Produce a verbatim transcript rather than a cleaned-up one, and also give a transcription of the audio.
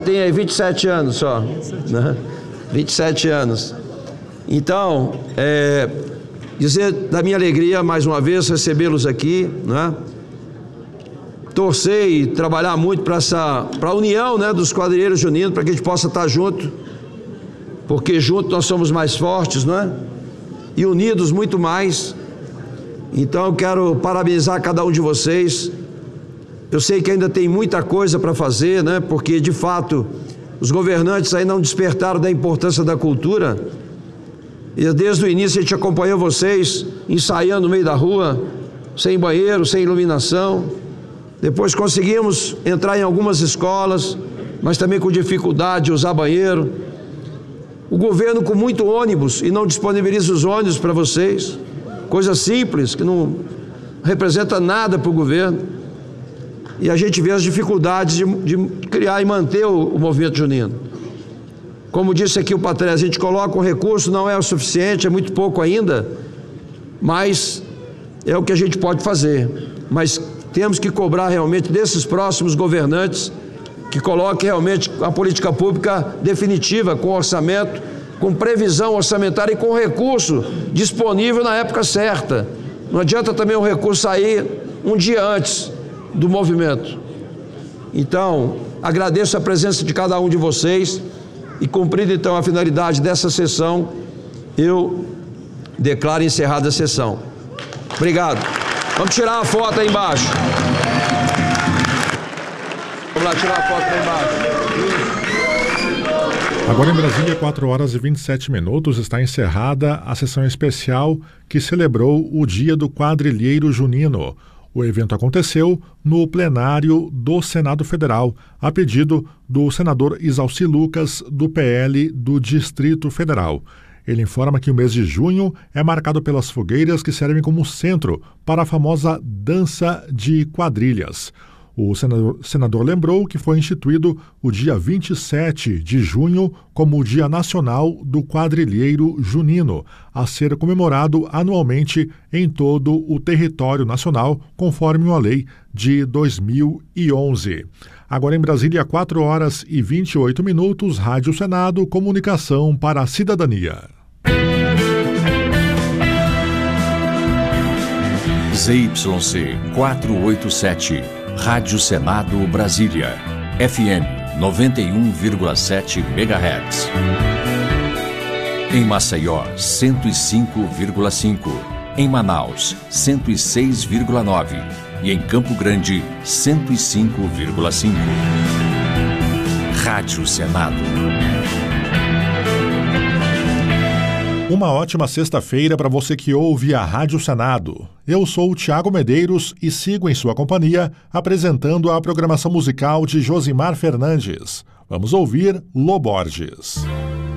Tem aí vinte e sete anos só, né? vinte e sete anos. Então, é, dizer da minha alegria, mais uma vez, recebê-los aqui, né? Torcer e trabalhar muito para essa, para a união, né, dos quadrilheiros juninos, para que a gente possa estar junto, porque juntos nós somos mais fortes, não é? E unidos muito mais. Então eu quero parabenizar cada um de vocês. Eu sei que ainda tem muita coisa para fazer, né? Porque de fato os governantes aí não despertaram da importância da cultura. E desde o início a gente acompanhou vocês ensaiando no meio da rua, sem banheiro, sem iluminação. Depois conseguimos entrar em algumas escolas, mas também com dificuldade de usar banheiro. O governo com muito ônibus e não disponibiliza os ônibus para vocês. Coisa simples, que não representa nada para o governo. E a gente vê as dificuldades de, de criar e manter o, o movimento junino. Como disse aqui o Patrese, a gente coloca um recurso, não é o suficiente, é muito pouco ainda, mas é o que a gente pode fazer. Mas temos que cobrar realmente desses próximos governantes que coloquem realmente a política pública definitiva, com orçamento, com previsão orçamentária e com recurso disponível na época certa. Não adianta também o recurso sair um dia antes do movimento. Então, agradeço a presença de cada um de vocês e, cumprida então a finalidade dessa sessão, eu declaro encerrada a sessão. Obrigado. Vamos tirar uma foto aí embaixo. Vamos lá tirar a foto aí embaixo. Agora em Brasília, quatro horas e vinte e sete minutos, está encerrada a sessão especial que celebrou o Dia do Quadrilheiro Junino. O evento aconteceu no plenário do Senado Federal, a pedido do senador Isalci Lucas, do P L do Distrito Federal. Ele informa que o mês de junho é marcado pelas fogueiras que servem como centro para a famosa dança de quadrilhas. O senador, senador lembrou que foi instituído o dia vinte e sete de junho como o Dia Nacional do Quadrilheiro Junino, a ser comemorado anualmente em todo o território nacional, conforme uma lei de dois mil e onze. Agora em Brasília, quatro horas e vinte e oito minutos, Rádio Senado, comunicação para a cidadania. Z Y C quatrocentos e oitenta e sete, Rádio Senado Brasília, F M noventa e um vírgula sete megahertz. Em Maceió, cento e cinco vírgula cinco. Em Manaus, cento e seis vírgula nove. E em Campo Grande, cento e cinco vírgula cinco. Rádio Senado. Uma ótima sexta-feira para você que ouve a Rádio Senado. Eu sou o Tiago Medeiros e sigo em sua companhia apresentando a programação musical de Josimar Fernandes. Vamos ouvir Lô Borges.